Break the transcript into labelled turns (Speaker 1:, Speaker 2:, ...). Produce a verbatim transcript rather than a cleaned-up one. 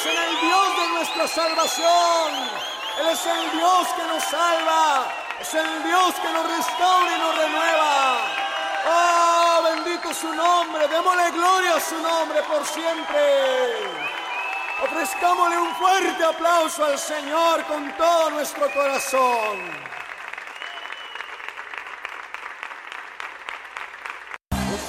Speaker 1: confiamos en el Dios de nuestra salvación. Él es el Dios que nos salva, es el Dios que nos restaura y nos renueva. ¡Oh, bendito su nombre! Démosle gloria a su nombre por siempre. Ofrezcámosle un fuerte aplauso al Señor con todo nuestro corazón.